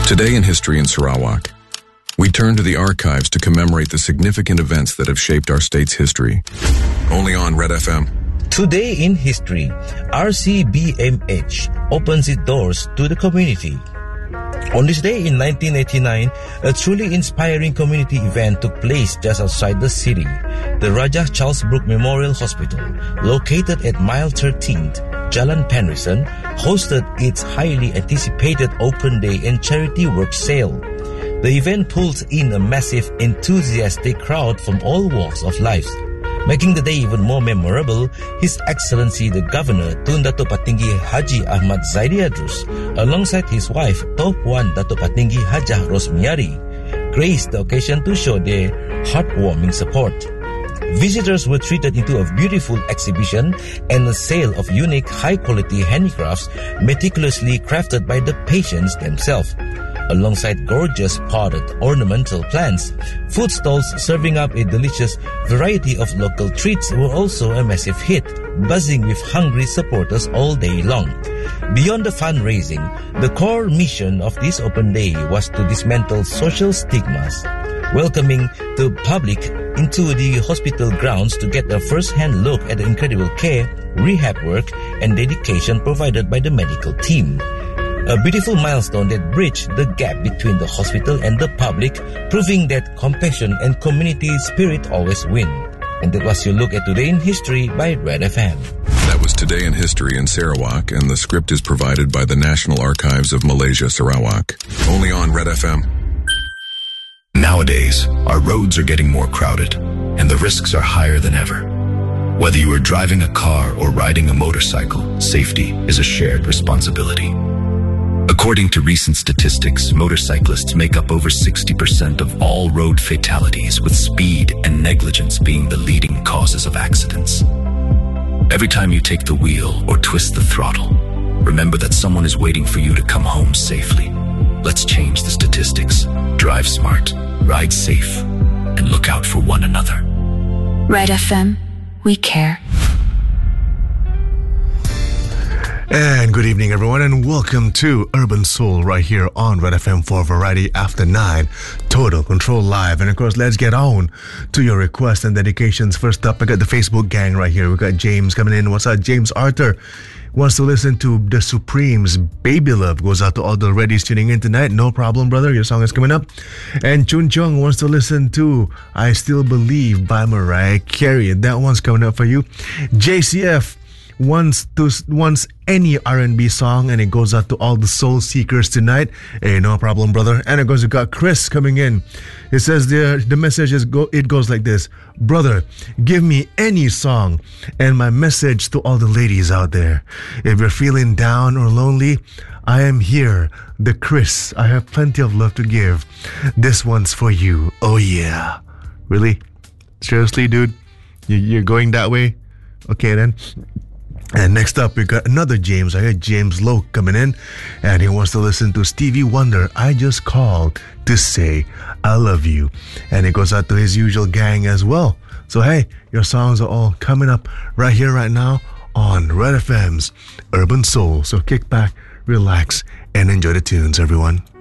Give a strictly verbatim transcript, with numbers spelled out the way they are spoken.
Today in History in Sarawak, we turn to the archives to commemorate the significant events that have shaped our state's history. Only on Red F M. Today in History, R C B M H opens its doors to the community. On this day in nineteen eighty-nine, a truly inspiring community event took place just outside the city. The Raja Charles Brooke Memorial Hospital, located at mile thirteen, Jalan Penrison, hosted its highly anticipated open day and charity work sale. The event pulled in a massive, enthusiastic crowd from all walks of life. Making the day even more memorable, His Excellency the Governor Tun Dato' Patinggi Haji Ahmad Zaidi Adrus, alongside his wife Toh Puan Dato' Patinggi Hajah Rosmiari, graced the occasion to show their heartwarming support. Visitors were treated into a beautiful exhibition and a sale of unique high-quality handicrafts meticulously crafted by the patients themselves. Alongside gorgeous potted ornamental plants, food stalls serving up a delicious variety of local treats were also a massive hit, buzzing with hungry supporters all day long. Beyond the fundraising, the core mission of this open day was to dismantle social stigmas, welcoming the public into the hospital grounds to get a first-hand look at the incredible care, rehab work, and dedication provided by the medical team. A beautiful milestone that bridged the gap between the hospital and the public, proving that compassion and community spirit always win. And that was your look at Today in History by Red F M. That was Today in History in Sarawak, and the script is provided by the National Archives of Malaysia, Sarawak. Only on Red F M. Nowadays, our roads are getting more crowded, and the risks are higher than ever. Whether you are driving a car or riding a motorcycle, safety is a shared responsibility. According to recent statistics, motorcyclists make up over sixty percent of all road fatalities, with speed and negligence being the leading causes of accidents. Every time you take the wheel or twist the throttle, remember that someone is waiting for you to come home safely. Let's change the statistics. Drive smart, ride safe, and look out for one another. Red F M, we care. And good evening, everyone, and welcome to Urban Soul right here on Red F M for Variety After nine, Total Control Live. And of course, let's get on to your requests and dedications. First up, I got the Facebook gang right here. We got James coming in. What's up, James Arthur? Wants to listen to The Supremes, Baby Love. Goes out to all the Reddies tuning in tonight. No problem, brother. Your song is coming up. And Chun Chung wants to listen to I Still Believe by Mariah Carey. That one's coming up for you. J C F wants to wants any R and B song, and it goes out to all the soul seekers tonight. Hey, no problem, brother. And of course, we got Chris coming in. It says there, the message is go. It goes like this: brother, give me any song. And my message to all the ladies out there: if you're feeling down or lonely, I am here, the Chris. I have plenty of love to give. This one's for you. Oh yeah, really? Seriously, dude? You, you're going that way? Okay then. And next up, we got another James. I heard James Lowe coming in, and he wants to listen to Stevie Wonder, I Just Called to Say I Love You. And it goes out to his usual gang as well. So hey, your songs are all coming up right here, right now on Red F M's Urban Soul. So kick back, relax, and enjoy the tunes, everyone.